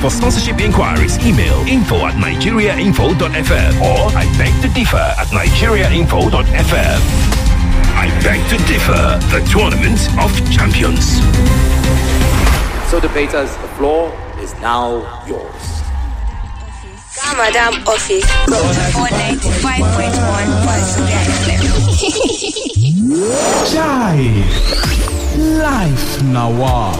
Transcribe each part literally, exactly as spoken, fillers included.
For sponsorship inquiries, email info at nigeriainfo.fm or I beg to differ at nigeriainfo.fm. I beg to differ, the Tournament of Champions. So debaters, the floor is now yours. Madam Office. four ninety-five point one Chai. Life Nawa.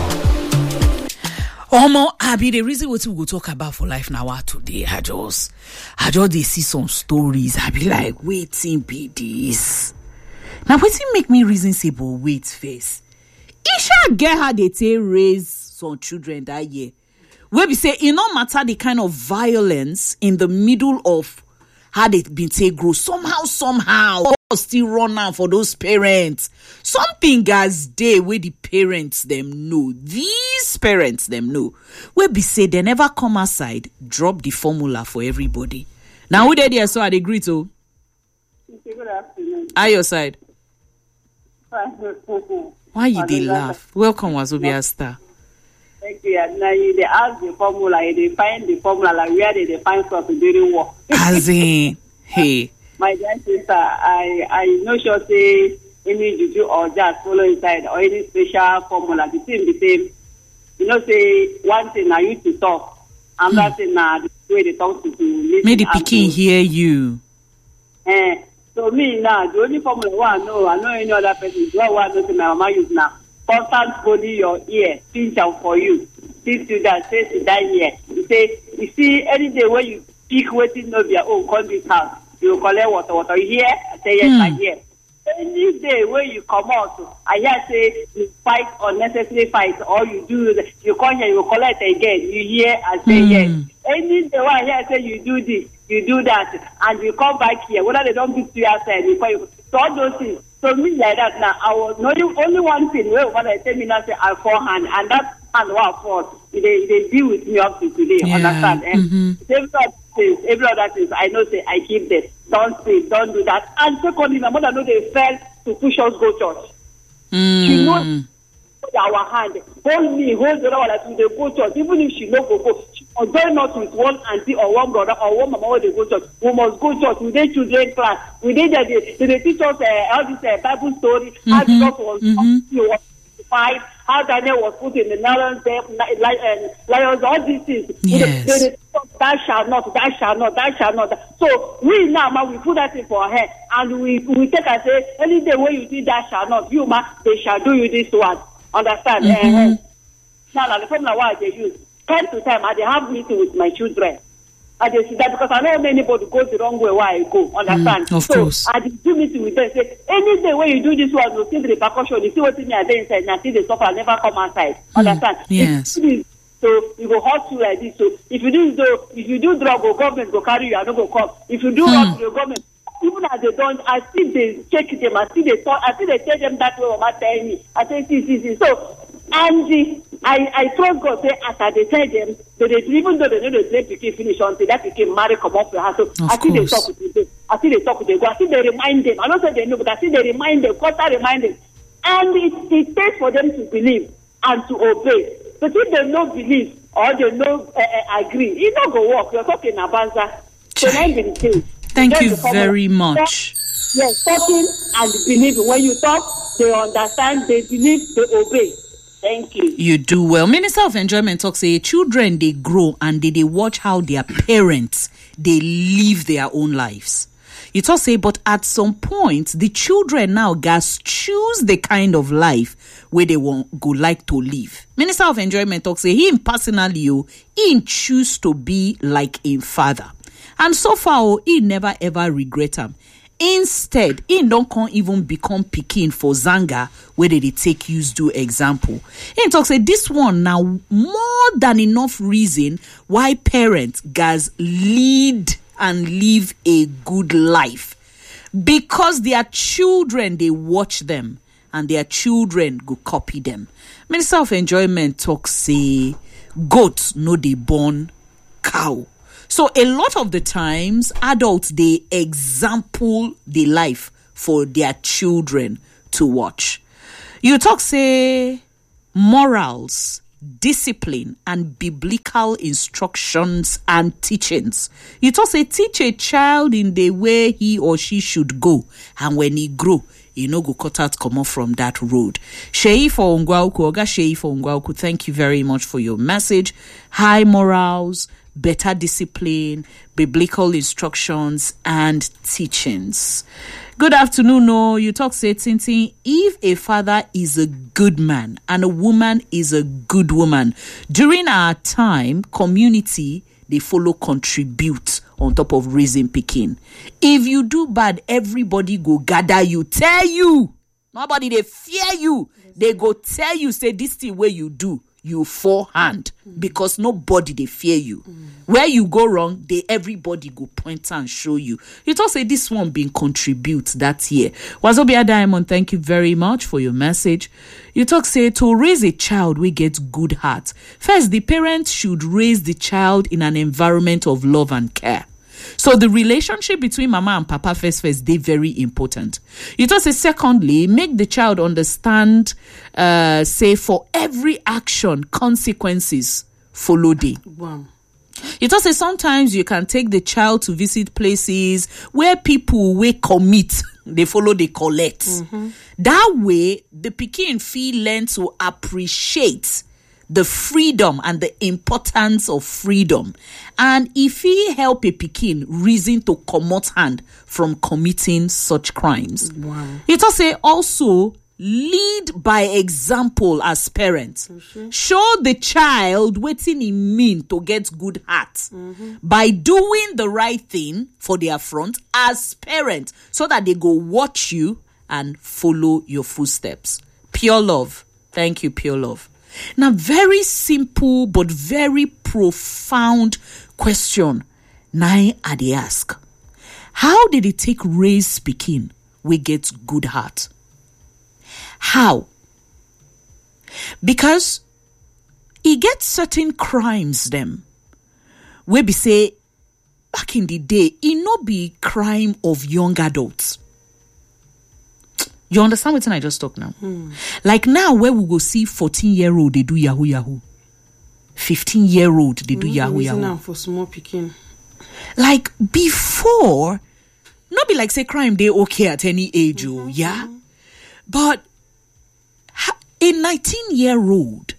Omo, I be the reason what we go talk about for Life Nawa today. I just, I just they see some stories. I be like, waiting be this. Now, waiting make me reason say, but wait first. Isha get how they take raise some children that year. Where we say it no matter the kind of violence in the middle of how they been take grow, somehow, somehow, still run out for those parents. Something guys day where the parents them know. These parents them know. Where we say they never come outside, drop the formula for everybody. Now who they there so I agree to? Good afternoon. Are your side? Why you they laugh? Welcome, Wazobia Star. Thank you. Now you they ask the formula, they find the formula like where they, they find stuff during war. As in, hey. My dear sister, I I no sure say any juju or just follow inside or any special formula. The same, the same. You know, say one thing I used to talk, another mm. thing now the way they talk to you. May the pikin hear you. Eh. So me now, the only formula one know, I know any other person. The one know my mama use now. Constant holding your ear, pinch out for you. Teach you that, say to that ear. You say, you see, any day when you speak waiting of your own country's house, you collect water, water. You hear? I say, yes, mm. I hear. Any day when you come out, I hear say, you fight unnecessary fight, or you do, you come here, you collect again. You hear? I say, mm. yes. Any day when I hear say, you do this, you do that, and you come back here, whether they don't beat you outside, before you, so all those things. So me like that now, I was only, only one thing where when I tell me now say I forehand, and that hand was forth. They they deal with me up to today. Yeah. Understand? Mm-hmm. Every other things, every other things, I know say I keep this. Don't say, don't do that. And secondly, my mother know they fell to push us go church. Mm. She knows our hand, hold me, hold the other one like we they go church. Even if she no go go, she must join us with one auntie or one brother or one mama when they go church. We must go church. We did children class. We did that. They, they teach us uh, all this uh, Bible story. Mm-hmm. How Jesus was mm-hmm. fight. How Daniel was put in the lions, uh, lions, all these things. Yes. They, they, they, that shall not, that shall not, that shall not. So we now, man, we put that thing for her, and we we take and say, any day when you see that shall not, you man, they shall do you this one. Understand? Mm-hmm. Uh, now, now, the formula why they use, time to time, I they have meeting with my children. I just see that because I know anybody goes the wrong way where I go. Understand? Mm, of so course. I just do meeting with them. Say, any day when you do this one, you see the repercussion, you see what in there inside, and see the suffer never come outside. Understand? Mm, yes. So you go hurt you like this. So if you do so, if you do drug, or government go carry you, I don't go come. If you do wrong, mm. the government. Even as they don't, I still they check them, I still they talk, I still they tell them that way. Mama tell me, I say see see see. So and the, I I trust God say as they tell them, so they even though they know the slave pikin finish until that pikin marry come off the house. So of I still they course. talk with them, I still they talk with them, I still they remind them. I don't say they know, but I still they remind them, constantly remind them, and it it takes for them to believe and to obey. But if they no believe or they no uh, uh, agree, it not go work. You're talking about that. So then the thing. Thank you very much. Yes, talking and believing. When you talk, they understand, they believe, they obey. Thank you. You do well. Minister of Enjoyment talks say children they grow and they, they watch how their parents they live their own lives. You talk say, but at some point the children now guys choose the kind of life where they want go like to live. Minister of Enjoyment talks say him personally, you he choose to be like a father. And so far, oh, he never ever regret him. Instead, he don't can even become pikin for Zanga, where they take use do example. He talks say this one now more than enough reason why parents guys lead and live a good life. Because their children, they watch them and their children go copy them. Minister of Enjoyment talks say goats no they born cow. So a lot of the times, adults, they example the life for their children to watch. You talk, say, morals discipline and biblical instructions and teachings. It also teach a child in the way he or she should go, and when he grow, he no go cut out come off from that road. Shei for Ongwauku, Oga Shei for Ongwauku, thank you very much for your message. High morals, better discipline, biblical instructions and teachings. Good afternoon. No, you talk say Tintin, if a father is a good man and a woman is a good woman, during our time, community, they follow contribute on top of raising pikin. If you do bad, everybody go gather you, tell you. Nobody, they fear you. They go tell you, say this thing where you do, you forehand, mm. because nobody they fear you. Mm. Where you go wrong, they everybody go point and show you. You talk say this one being contribute that year. Wazobia Diamond, thank you very much for your message. You talk say to raise a child we get good heart. First, the parents should raise the child in an environment of love and care. So the relationship between mama and papa first first they very important. You just say secondly, make the child understand, uh, say for every action, consequences follow day. Wow. You just say sometimes you can take the child to visit places where people will commit, they follow, they collect. Mm-hmm. That way, the pikin feel learn to appreciate the freedom and the importance of freedom. And if he help a pikin reason to come out hand from committing such crimes. Wow. It also also lead by example as parents. Mm-hmm. Show the child what it mean to get good heart mm-hmm. by doing the right thing for their front as parents, so that they go watch you and follow your footsteps. Pure love. Thank you, pure love. Now, very simple but very profound question. Now, I dey ask, how did it take raise pikin we get good heart? How? Because he gets certain crimes them where we say back in the day, it not be crime of young adults. You understand what I just talk now? Hmm. Like now, where we go see fourteen-year-old, they do yahoo yahoo. fifteen-year-old, they do mm, yahoo yahoo. Now for small picking. Like before, not be like say crime, they okay at any age, mm-hmm. oh, yeah? But ha- a nineteen-year-old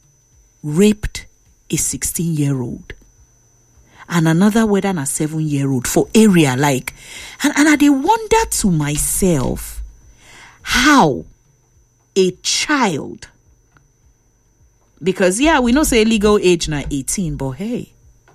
raped a sixteen-year-old. And another whether a seven-year-old for area, like, and, and I dey wonder to myself, how a child, because yeah, we know say legal age now eighteen, but hey,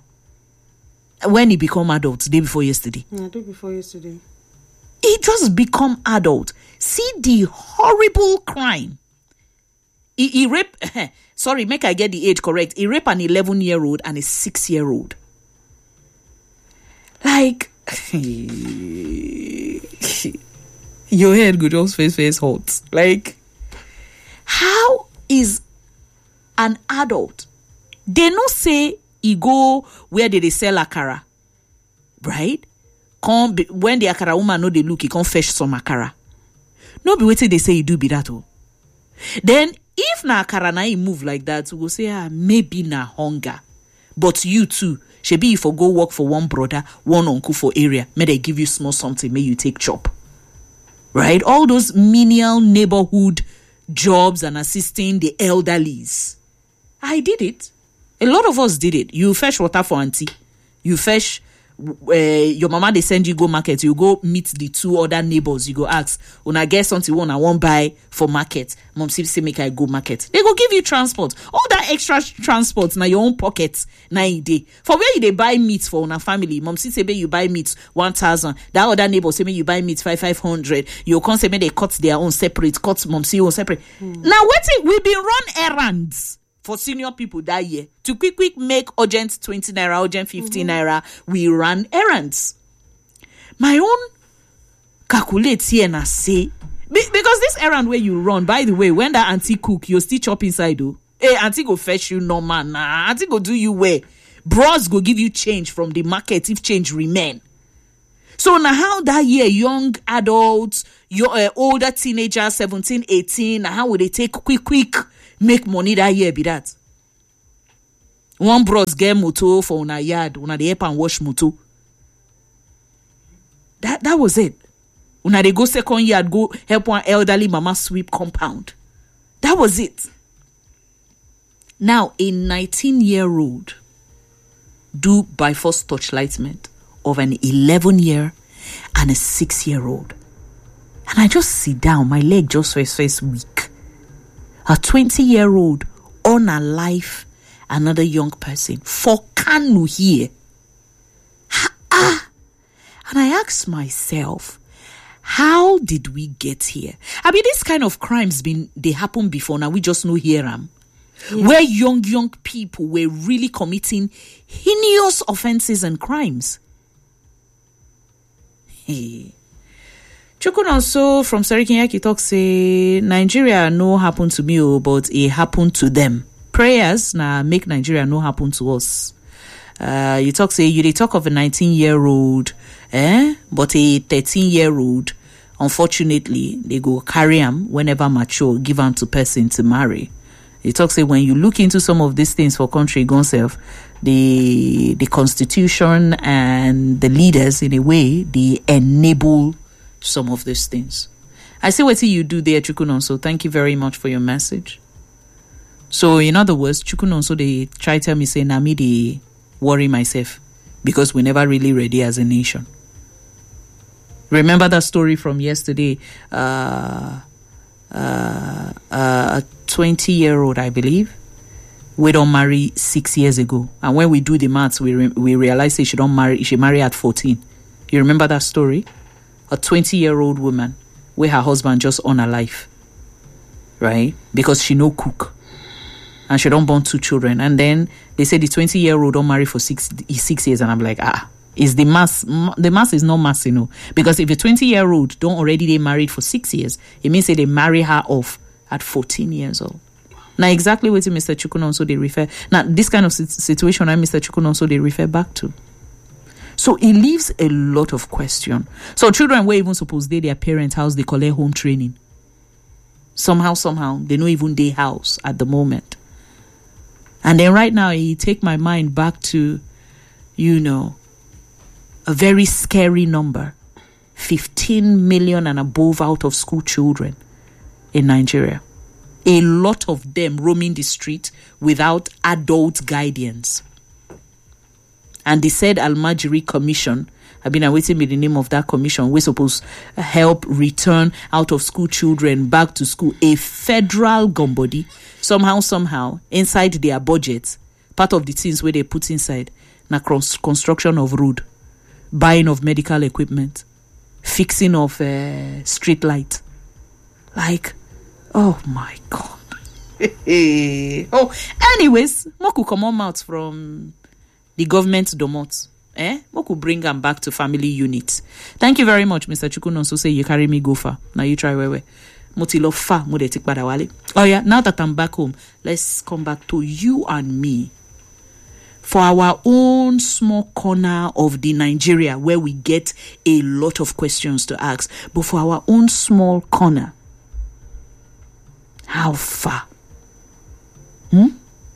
when he become adult, day before yesterday. Yeah, day before yesterday. He just become adult. See the horrible crime. He, he rape, sorry, make I get the age correct. He rape an eleven-year-old and a six-year-old. Like, your head could just face face hot. Like, how is an adult? They no say he go where they, they sell akara, right? Come be, when the akara woman know they look, he come fetch some akara. No be waiting they say you do be that all. Then if na akara na he move like that, we go say ah maybe na hunger, but you too. Shebi if you go work for one brother, one uncle for area, may they give you small something, may you take chop. Right? All those menial neighborhood jobs and assisting the elderlies. I did it. A lot of us did it. You fetch water for auntie. You fetch, uh, your mama, they send you go market. You go meet the two other neighbors. You go ask, when I get something one I won't buy for market. Mom say make I go market. They go give you transport. All that extra transport na your own pocket. Na a day. For where you they buy meat for una family. Mom say say you buy meat one thousand. That other neighbor say you buy meat five five hundred. You can't say they cut their own separate. Cut mom say own separate. Hmm. Now waiting, we been run errands for senior people that year to quick quick make urgent twenty naira, urgent fifteen mm-hmm. naira. We ran errands. My own calculate here and I say be, because this errand where you run, by the way, when that auntie cook, you still chop inside though. Hey, auntie go fetch you no man. Nah, auntie go do you where. Bros go give you change from the market if change remain. So now how that year young adults, your uh, older teenagers, seventeen, eighteen, now how will they take quick quick make money that year be that? One bros get motor for una yard, una dey help and wash motor. That that was it. Una dey go second yard, go help one elderly mama sweep compound. That was it. Now, a nineteen-year-old do by force torchlightment of an eleven-year and a six-year-old. And I just sit down, my leg just first first weak. A twenty-year-old unalive another young person for Kanu here. Ah, and I asked myself, how did we get here? I mean, this kind of crimes been they happen before. Now we just know here am. Yes. Where young young people were really committing heinous offenses and crimes. Hey. Chukun also from Serikinyaki talk say Nigeria no happen to me, oh, but it happened to them. Prayers now make Nigeria no happen to us. Uh, you talk say you they talk of a nineteen-year-old, eh? But a thirteen-year-old, unfortunately, they go carry him whenever mature, give him to person to marry. You talk say when you look into some of these things for country gone self, the the constitution and the leaders in a way they enable some of these things. I see what you do there, Chukunon. So thank you very much for your message. So in other words, Chukunon, so they try to tell me say na me they worry myself because we never really ready as a nation. Remember that story from yesterday? Uh, uh, uh, a twenty-year-old, I believe, we don't marry six years ago, and when we do the maths, we re- we realize that she don't marry. She married at fourteen. You remember that story? A twenty-year-old woman, where her husband just on her life, right? Because she no cook, and she don't born two children, and then they say the twenty-year-old don't marry for six six years, and I'm like, ah. Is the mass, the mass is not mass, you know, because if a twenty-year-old don't already they married for six years, it means that they marry her off at fourteen years old. Now, exactly what Mister Chukun also they refer. Now, this kind of situation, I Mister Chukun also they refer back to. So it leaves a lot of question. So children were even supposed they their parents' house, they call their home training. Somehow, somehow, they know even their house at the moment. And then right now, it take my mind back to, you know, a very scary number. fifteen million and above out of school children in Nigeria. A lot of them roaming the street without adult guidance. And the said Almajiri Commission, I've been awaiting with the name of that commission, we're supposed to help return out of school children back to school. A federal body, somehow, somehow, inside their budget, part of the things where they put inside, na construction of road, buying of medical equipment, fixing of uh, street light. Like, oh my God. Oh, anyways, Moku come on out from the government domot. Eh? Moku bring them back to family units. Thank you very much, Mister Chukun. So say you carry me go far. Now you try wewe. Motilo fa mudetik badawale. Oh yeah, now that I'm back home, let's come back to you and me. For our own small corner of the Nigeria where we get a lot of questions to ask, but for our own small corner, how far? Hmm?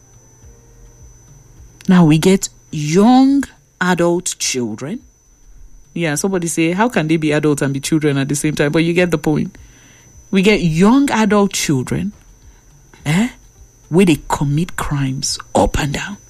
Now we get young adult children. Yeah, somebody say, how can they be adults and be children at the same time? But you get the point. We get young adult children, eh, where they commit crimes up and down.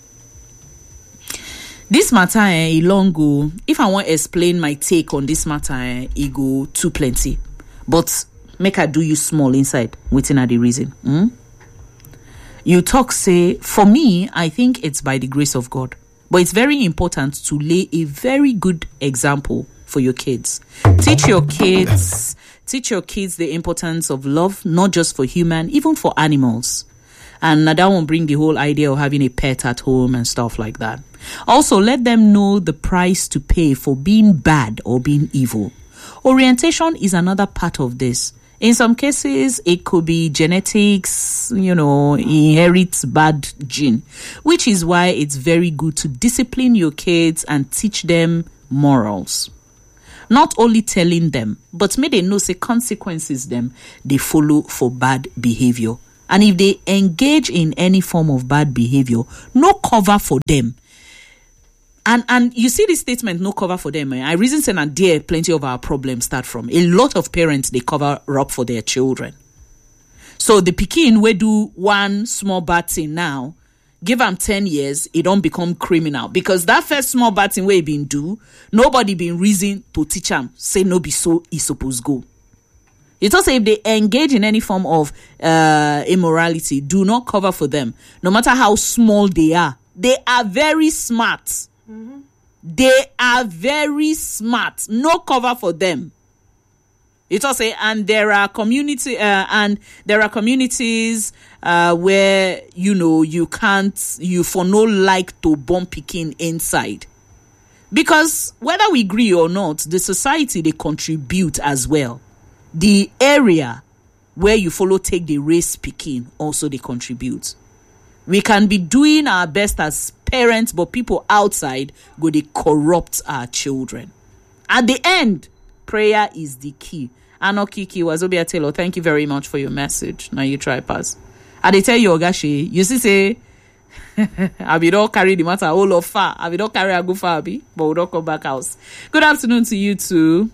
This matter, eh, long go. If I want to explain my take on this matter, eh, it go too plenty. But make I do you small inside, waiting at the reason. Hmm? You talk, say, for me, I think it's by the grace of God. But it's very important to lay a very good example for your kids. Teach your kids, teach your kids the importance of love, not just for human, even for animals. And that won't bring the whole idea of having a pet at home and stuff like that. Also, let them know the price to pay for being bad or being evil. Orientation is another part of this. In some cases, it could be genetics, you know, inherits bad gene, which is why it's very good to discipline your kids and teach them morals. Not only telling them, but may they know say consequences them they follow for bad behavior. And if they engage in any form of bad behavior, no cover for them. And and you see this statement, no cover for them. Eh? I reason say that there plenty of our problems start from. A lot of parents, they cover up for their children. So the pikin we do one small bad thing now, give them ten years, it don't become criminal. Because that first small bad thing we been do, nobody been reason to teach them, say no be so, he supposed go. It also, if they engage in any form of uh, immorality, do not cover for them. No matter how small they are, they are very smart. Mm-hmm. They are very smart. No cover for them. It also, and there are community, uh, and there are communities uh, where you know you can't, you for no like to bomb pikin inside, because whether we agree or not, the society they contribute as well. The area where you follow take the race pikin also they contribute. We can be doing our best as parents, but people outside go they corrupt our children. At the end, prayer is the key. Anokiki Wazobia Taylor, thank you very much for your message. Now you try pass. I they tell you, Ogashi, you see say I be don't carry the matter all of far. I be don't carry a go far, but we don't come back house. Good afternoon to you too.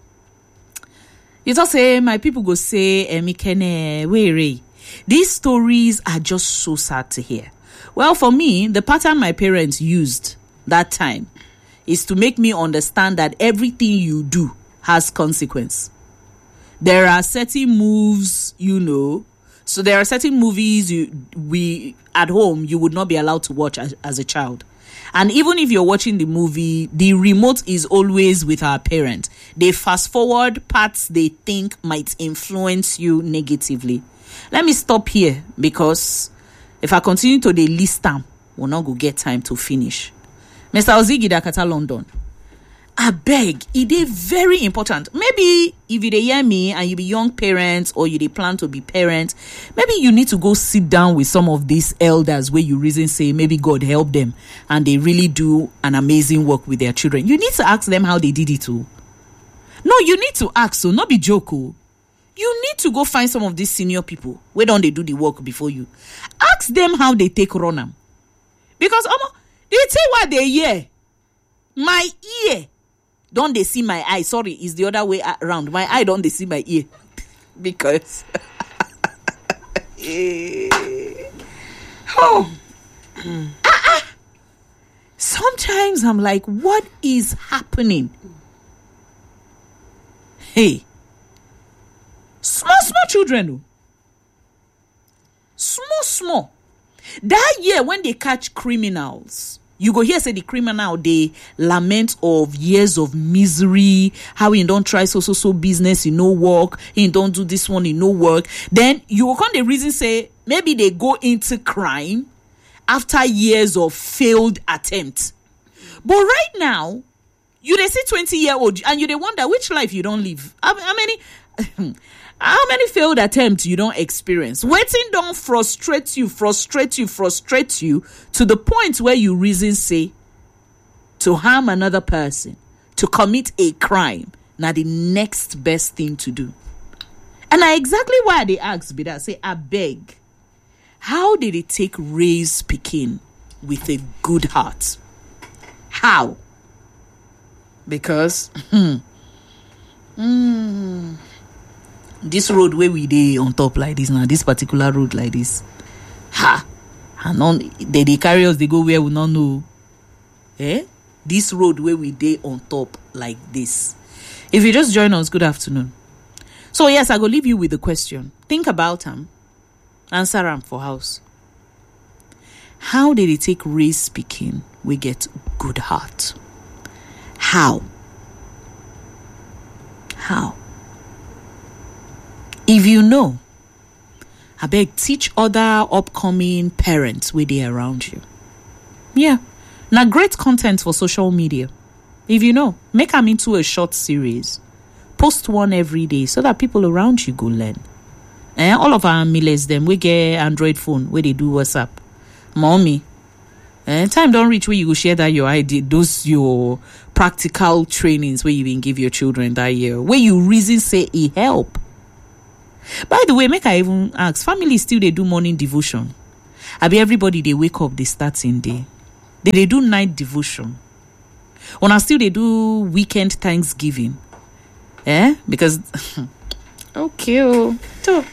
You just say, my people go say, Emikene, where these stories are just so sad to hear. Well, for me, the pattern my parents used that time is to make me understand that everything you do has consequence. There are certain moves, you know, so there are certain movies you we at home you would not be allowed to watch as, as a child. And even if you're watching the movie, the remote is always with our parent. They fast forward parts they think might influence you negatively. Let me stop here, because if I continue to the list them, we'll not go get time to finish. Mister Ozigi Dakata London. I beg, it is very important. Maybe if you dey hear me and you be young parents or you dey plan to be parents, maybe you need to go sit down with some of these elders where you reason say maybe God help them and they really do an amazing work with their children. You need to ask them how they did it too. No, you need to ask, so not be joke. You need to go find some of these senior people where don't they do the work before you. Ask them how they take run them. Because um, they tell what they hear. My ear. Don't they see my eye? Sorry, it's the other way around. My eye don't they see my ear. Because oh uh-uh. Sometimes I'm like, what is happening? Hey. Small, small children. Oh. Small, small. That year when they catch criminals, you go here say the criminal, they lament of years of misery, how he don't try so so so business, he no work, he don't do this one, he no work. Then you will come the reason say maybe they go into crime after years of failed attempt. But right now, you they see twenty year old and you they wonder which life you don't live. How, how many how many failed attempts you don't experience? Waiting don't frustrate you, frustrate you, frustrate you to the point where you reason say to harm another person, to commit a crime, now the next best thing to do. And I exactly why they ask me that, say, I beg, how did it take raise Pekin with a good heart? How? Because hmm, hmm, this road where we dey on top like this now, this particular road like this, ha, and on they they carry us, they go where we not know. Eh? This road where we dey on top like this. If you just join us, good afternoon. So yes, I go leave you with the question. Think about them. Answer them for house. How did it take race speaking? We get good heart. How? How? If you know, I beg teach other upcoming parents where they around you. Yeah. Now great content for social media. If you know, make them into a short series. Post one every day so that people around you go learn. And all of our millets, them, we get Android phone where they do WhatsApp. Mommy. And time don't reach where you go share that your idea, those your practical trainings where you can give your children that year. Where you reason say it help. By the way, make I even ask, family still they do morning devotion? Abi everybody they wake up, they start in day. They they do night devotion. Or now still they do weekend Thanksgiving. Eh? Because okay, oh. So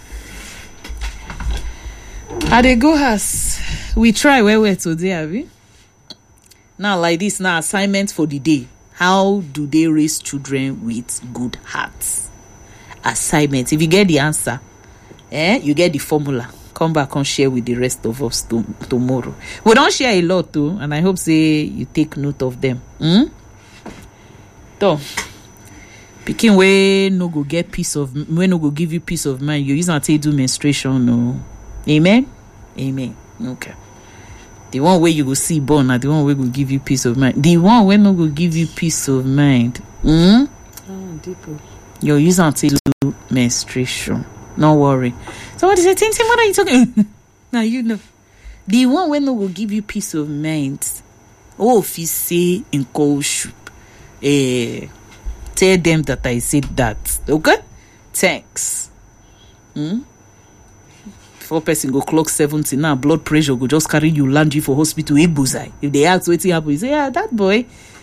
I they go has we try where we're today, Abi. Now like this, now assignment for the day. How do they raise children with good hearts? Assignment. If you get the answer, eh, you get the formula. Come back and share with the rest of us to, tomorrow. We don't share a lot too, and I hope say you take note of them. Hmm? So, picking way no go get peace of when no go give you peace of mind. You use not to do menstruation, no. Amen? Amen. Okay. The one way you go see born, and the one way will give you peace of mind. The one way no go give you peace of mind. Hmm? Oh, deeper. You're using to do menstruation. No worry. Somebody say, Tintin, what are you talking? Now you know. The one when no will give you peace of mind. Oh, if you say in coach, eh, tell them that I said that. Okay? Thanks. Hmm? Before person go clock seventy now, blood pressure go just carry you, land you for hospital, Ibuzai. If they ask what happened, you say, yeah, that boy,